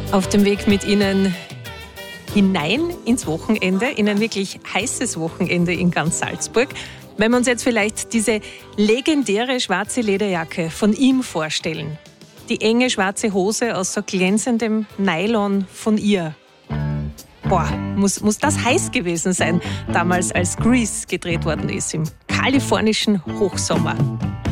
Auf dem Weg mit Ihnen hinein ins Wochenende, in ein wirklich heißes Wochenende in ganz Salzburg. Wenn wir uns jetzt vielleicht diese legendäre schwarze Lederjacke von ihm vorstellen. Die enge schwarze Hose aus so glänzendem Nylon von ihr. Boah, muss das heiß gewesen sein, damals als Grease gedreht worden ist, im kalifornischen Hochsommer.